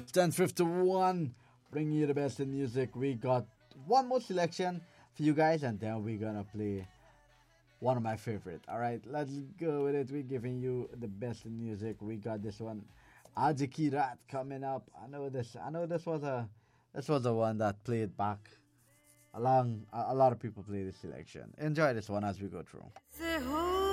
10:51. Bringing you the best in music. We got one more selection for you guys, and then we're gonna play one of my favorite. All right, let's go with it. We're giving you the best in music. We got this one, Ajiki Rat, coming up. I know this. This was the one that played back. A lot of people play this selection. Enjoy this one as we go through.